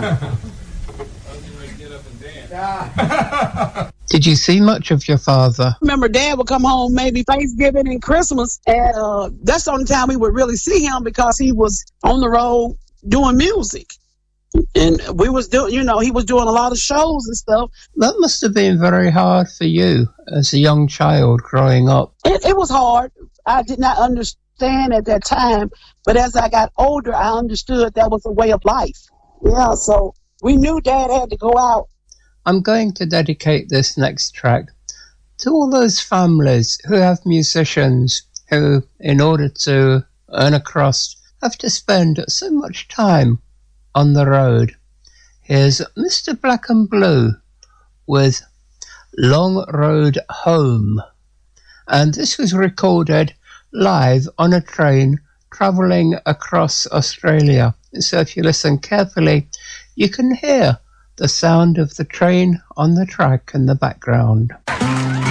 Did you see much of your father? Remember, Dad would come home maybe Thanksgiving and Christmas, and that's the only time we would really see him because he was on the road doing music. And we was doing, he was doing a lot of shows and stuff. That must have been very hard for you as a young child growing up. It was hard. I did not understand at that time, but as I got older, I understood that was a way of life. Yeah, so we knew Dad had to go out. I'm going to dedicate this next track to all those families who have musicians who, in order to earn a crust, have to spend so much time on the road. Here's Mr. Black and Blue with Long Road Home. And this was recorded live on a train travelling across Australia. So if you listen carefully, you can hear the sound of the train on the track in the background.